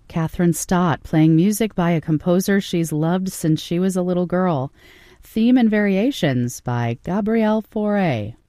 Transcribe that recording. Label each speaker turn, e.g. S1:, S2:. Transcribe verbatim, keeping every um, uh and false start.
S1: Catherine Stott playing music by a composer she's loved since she was a little girl. Theme and Variations by Gabrielle Fauré.